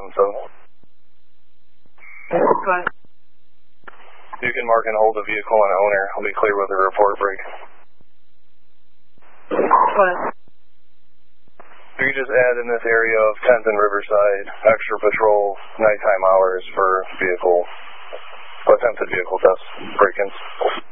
so. Go ahead. You can mark and hold the vehicle and owner. I'll be clear with a report break. Go ahead. You can just add in this area of 10th and Riverside, extra patrol, nighttime hours for attempted vehicle theft break-ins.